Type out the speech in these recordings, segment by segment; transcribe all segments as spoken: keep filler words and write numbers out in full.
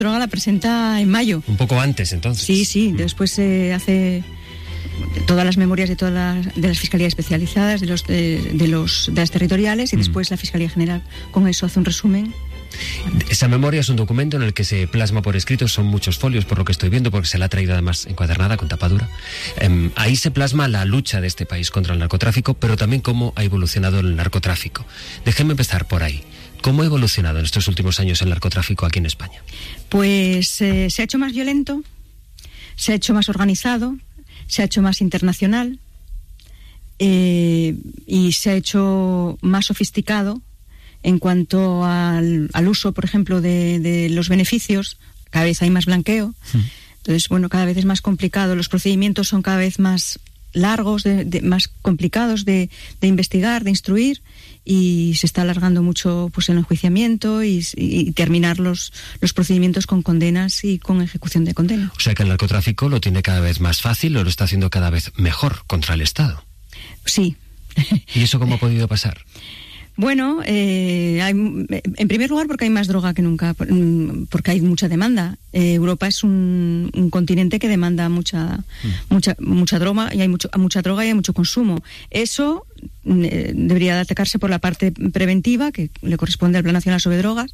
droga la presenta en mayo. Un poco antes, entonces. Sí, sí, después se eh, hace todas las memorias de todas las, de las fiscalías especializadas, de los de, de los de las territoriales, y mm. después la Fiscalía General con eso hace un resumen. Esa memoria es un documento en el que se plasma por escrito, son muchos folios por lo que estoy viendo, porque se la ha traído además encuadernada con tapadura. Eh, ahí se plasma la lucha de este país contra el narcotráfico, pero también cómo ha evolucionado el narcotráfico. Déjenme empezar por ahí. ¿Cómo ha evolucionado en estos últimos años el narcotráfico aquí en España? Pues eh, se ha hecho más violento, se ha hecho más organizado, se ha hecho más internacional eh, y se ha hecho más sofisticado en cuanto al, al uso, por ejemplo, de, de los beneficios. Cada vez hay más blanqueo. Sí. Entonces, bueno, cada vez es más complicado. Los procedimientos son cada vez más largos, de, de, más complicados de, de investigar, de instruir, y se está alargando mucho pues el enjuiciamiento y, y terminar los, los procedimientos con condenas y con ejecución de condena. O sea que el narcotráfico lo tiene cada vez más fácil, o lo está haciendo cada vez mejor contra el Estado. Sí. ¿Y eso cómo ha podido pasar? Bueno, eh, hay, en primer lugar porque hay más droga que nunca, porque hay mucha demanda. Eh, Europa es un, un continente que demanda mucha, mm. mucha, mucha droga y hay mucho, mucha droga y hay mucho consumo. Eso eh, debería atacarse por la parte preventiva que le corresponde al Plan Nacional sobre Drogas.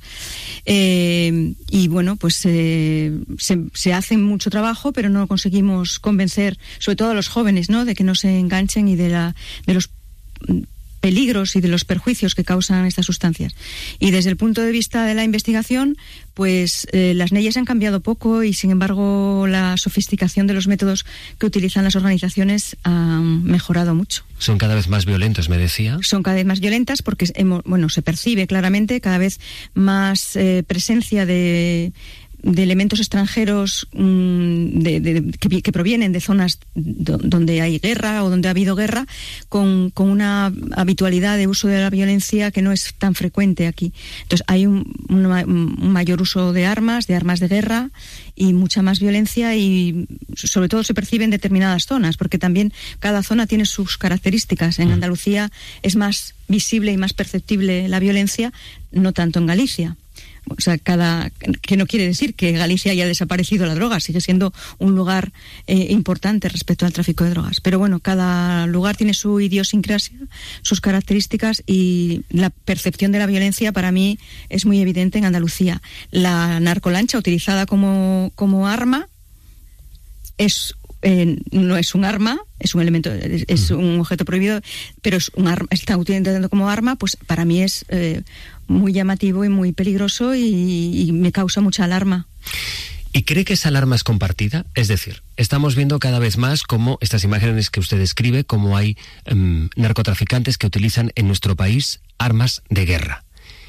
Eh, y bueno, pues eh, se, se hace mucho trabajo, pero no conseguimos convencer, sobre todo a los jóvenes, ¿no?, de que no se enganchen y de la, de los peligros y de los perjuicios que causan estas sustancias. Y desde el punto de vista de la investigación, pues eh, las leyes han cambiado poco y sin embargo la sofisticación de los métodos que utilizan las organizaciones ha mejorado mucho. Son cada vez más violentos, me decía. Son cada vez más violentas porque hemos, bueno, se percibe claramente cada vez más eh, presencia de de elementos extranjeros mmm, de, de, que, que provienen de zonas do, donde hay guerra o donde ha habido guerra, con, con una habitualidad de uso de la violencia que no es tan frecuente aquí. Entonces hay un, un, un mayor uso de armas, de armas de guerra, y mucha más violencia, y sobre todo se percibe en determinadas zonas, porque también cada zona tiene sus características. En Andalucía es más visible y más perceptible la violencia, no tanto en Galicia. O sea, cada que no quiere decir que Galicia haya desaparecido la droga, sigue siendo un lugar eh, importante respecto al tráfico de drogas. Pero bueno, cada lugar tiene su idiosincrasia, sus características, y la percepción de la violencia para mí es muy evidente en Andalucía. La narcolancha utilizada como, como arma es eh, no es un arma, es un elemento, es, es un objeto prohibido, pero es un arma, está utilizando como arma, pues para mí es eh, muy llamativo y muy peligroso y, y me causa mucha alarma. ¿Y cree que esa alarma es compartida? Es decir, estamos viendo cada vez más cómo estas imágenes que usted describe, cómo hay um, narcotraficantes que utilizan en nuestro país armas de guerra.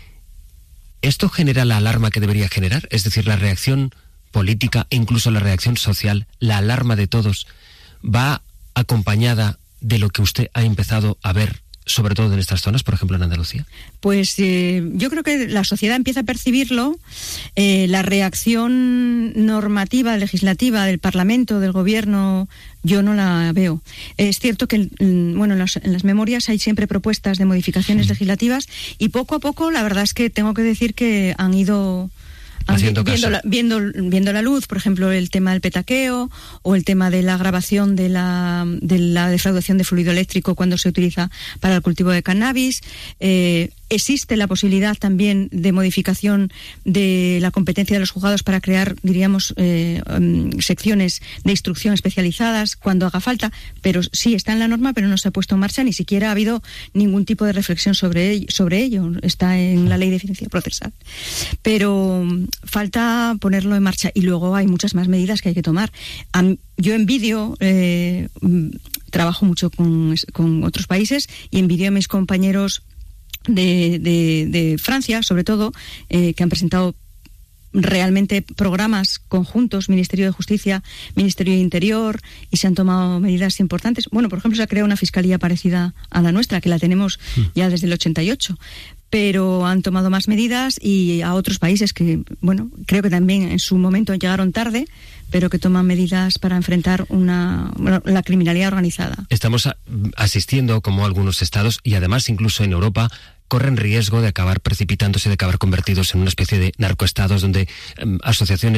¿Esto genera la alarma que debería generar? Es decir, la reacción política e incluso la reacción social, la alarma de todos, va acompañada de lo que usted ha empezado a ver, sobre todo en estas zonas, por ejemplo en Andalucía? Pues eh, yo creo que la sociedad empieza a percibirlo. Eh, la reacción normativa, legislativa del Parlamento, del Gobierno, yo no la veo. Es cierto que bueno, en, las, en las memorias hay siempre propuestas de modificaciones sí. legislativas, y poco a poco la verdad es que tengo que decir que han ido Haciendo viendo, caso. la, viendo, viendo la luz, por ejemplo, el tema del petaqueo o el tema de la grabación de la, de la defraudación de fluido eléctrico cuando se utiliza para el cultivo de cannabis. Eh, existe la posibilidad también de modificación de la competencia de los juzgados para crear, diríamos, eh, um, secciones de instrucción especializadas cuando haga falta, pero sí está en la norma, pero no se ha puesto en marcha, ni siquiera ha habido ningún tipo de reflexión sobre ello, sobre ello. Está en la ley de eficiencia procesal. Pero um, falta ponerlo en marcha, y luego hay muchas más medidas que hay que tomar. Um, yo envidio, eh, trabajo mucho con, con otros países, y envidio a mis compañeros De, de, de Francia, sobre todo, eh, que han presentado realmente programas conjuntos, Ministerio de Justicia, Ministerio de Interior, y se han tomado medidas importantes. Bueno, por ejemplo, se ha creado una fiscalía parecida a la nuestra, que la tenemos ya desde el ochenta y ocho, pero han tomado más medidas, y a otros países que, bueno, creo que también en su momento llegaron tarde, pero que toman medidas para enfrentar una, bueno, la criminalidad organizada. Estamos a, asistiendo, como algunos estados, y además incluso en Europa, corren riesgo de acabar precipitándose, de acabar convertidos en una especie de narcoestados donde um, asociaciones